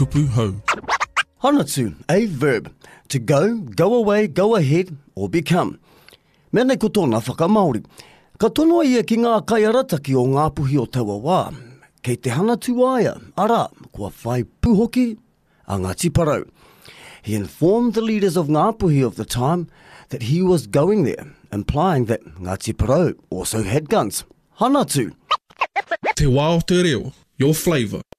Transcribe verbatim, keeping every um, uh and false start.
kupu hau. Hanatu, a verb. To go, go away, go ahead, or become. Mea nei ko tōna whakamaori. Ka tonoa ia ki ngā kaiarataki o ngā puhi o taua wā. Kei te hanatu aia, ara, kua whai puhoki a Ngāti Porou. He informed the leaders of Ngā Puhi of the time that he was going there, implying that Ngāti Porou also had guns. Hanatu. Te wā o te reo, your flavour.